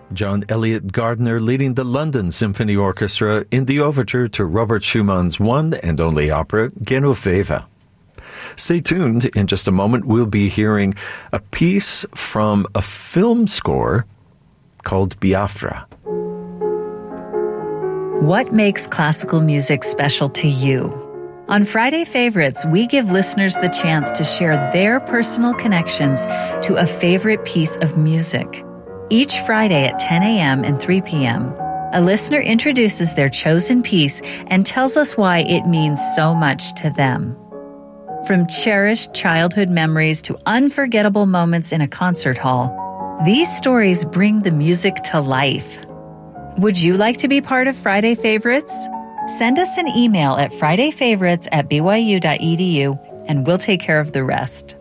John Eliot Gardiner leading the London Symphony Orchestra in the overture to Robert Schumann's one and only opera, Genoveva. Stay tuned. In just a moment, we'll be hearing a piece from a film score called Biafra. What makes classical music special to you? On Friday Favorites, we give listeners the chance to share their personal connections to a favorite piece of music. Each Friday at 10 a.m. and 3 p.m., a listener introduces their chosen piece and tells us why it means so much to them. From cherished childhood memories to unforgettable moments in a concert hall, these stories bring the music to life. Would you like to be part of Friday Favorites? Send us an email at fridayfavorites@byu.edu and we'll take care of the rest.